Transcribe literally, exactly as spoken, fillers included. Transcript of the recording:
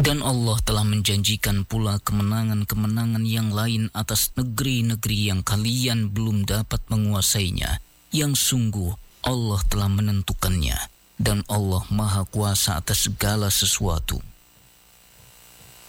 Dan Allah telah menjanjikan pula kemenangan-kemenangan yang lain atas negeri-negeri yang kalian belum dapat menguasainya, yang sungguh Allah telah menentukannya, dan Allah Maha Kuasa atas segala sesuatu.